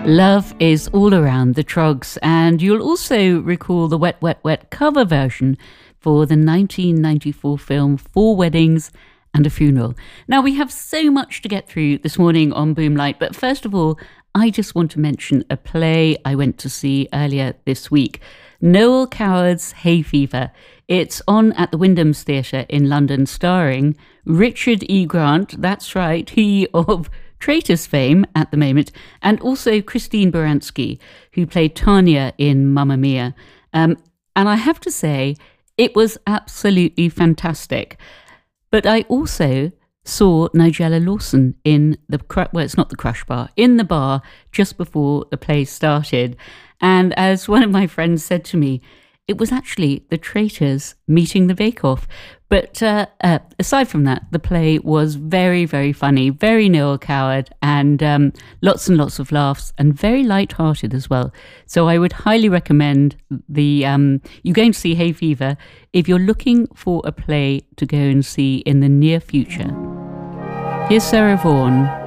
Love is all around the Troggs, and you'll also recall the Wet, Wet, Wet cover version for the 1994 film Four Weddings and a Funeral. Now, we have so much to get through this morning on Boomlight, but first of all, I just want to mention a play I went to see earlier this week, Noel Coward's Hay Fever. It's on at the Wyndham's Theatre in London, starring Richard E. Grant, that's right, he of Traitors fame at the moment, and also Christine Baranski, who played Tanya in Mamma Mia. And I have to say, it was absolutely fantastic. But I also saw Nigella Lawson in it's not the Crush Bar, in the bar just before the play started. And as one of my friends said to me, it was actually the Traitors meeting the Bake Off. But aside from that, the play was very, very funny, very Noel Coward, and lots of laughs, and very light-hearted as well. So I would highly recommend you going to see Hay Fever if you're looking for a play to go and see in the near future. Here's Sarah Vaughan